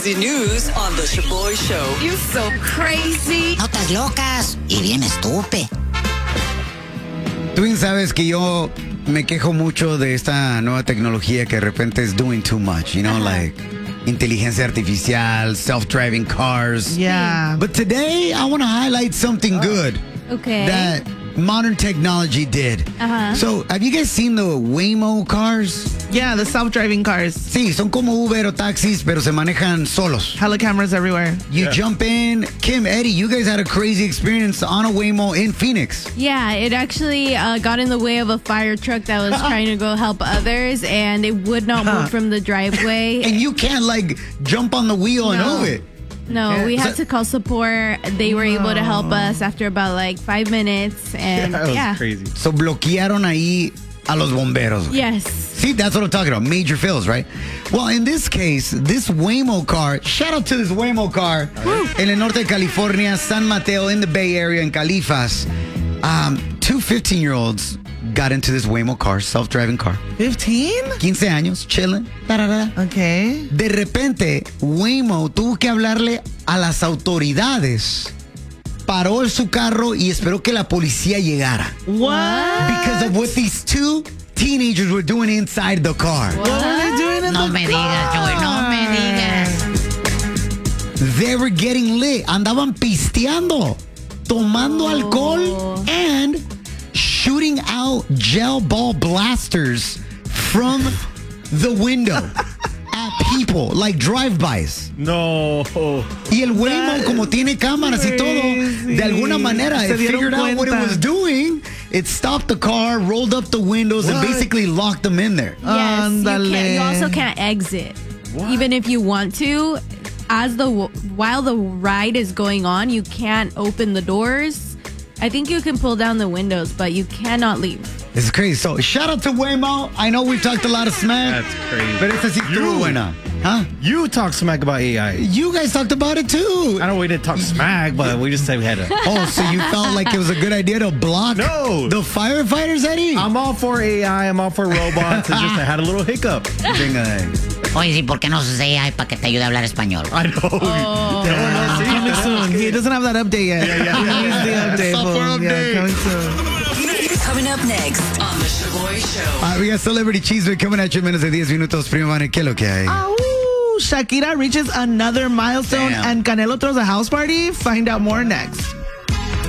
crazy news on The Shaboy Show. You're so crazy. Notas locas y bien estúpido. Tú bien sabes que yo me quejo mucho de esta nueva tecnología que de repente es doing too much, you know, like inteligencia artificial, self-driving cars. Yeah. But today I want to highlight something good that modern technology did. So, have you guys seen the Waymo cars? Yeah, the self-driving cars. Sí, son como Uber o taxis, pero se manejan solos. Hella cameras everywhere. You jump in. Kim, Eddie, you guys had a crazy experience on a Waymo in Phoenix. Yeah, it actually got in the way of a fire truck that was trying to go help others, and it would not move from the driveway. And you can't, like, jump on the wheel and move it. No, we had to call support. They were able to help us after about, 5 minutes. And That was crazy. So, bloquearon ahí a los bomberos. Yes. See, that's what I'm talking about. Major fails, right? Well, in this case, this Waymo car, shout out to this Waymo car in the norte de California, San Mateo, in the Bay Area, in Califas. Two 15-year-olds got into this Waymo car, self-driving car. 15? 15 años, chilling. Okay. De repente, Waymo tuvo que hablarle a las autoridades. Paró su carro y esperó que la policía llegara. What? Because of what these two teenagers were doing inside the car. What were they doing in No the me car? digas, Joey, no me digas. They were getting lit. Andaban pisteando, tomando alcohol, and shooting out gel ball blasters from the window at people, like drive-bys. No. Y el Waymo, como tiene cámaras y todo, de alguna manera, Se it dieron figured out what it cuenta. was doing. It stopped the car, rolled up the windows, and basically locked them in there. Yes, Ándale. you also can't exit. Even if you want to, while the ride is going on, you can't open the doors. I think you can pull down the windows, but you cannot leave. It's crazy. So, shout out to Waymo. I know we've talked a lot of smack. That's crazy. Pero esta sí estuvo buena. Huh? You talk smack about AI. You guys talked about it too. I know we didn't talk smack, but we just said we had to. Oh, so you felt like it was a good idea to block No. the firefighters, Eddie? I'm all for AI. I'm all for robots. It's just I had a little hiccup. Oye, sí, ¿por qué no usas AI para que te ayude a hablar español? I know. Coming soon. He doesn't have that update yet. Yeah. He needs the update. Software fool. update. Yeah, coming soon. Coming up next on The Shaboy Show. We got Celebrity Cheeseman coming at you in menos de 10 minutos. Prima Vane, ¿qué es lo que hay? Shakira reaches another milestone Damn. and Canelo throws a house party. Find out more next.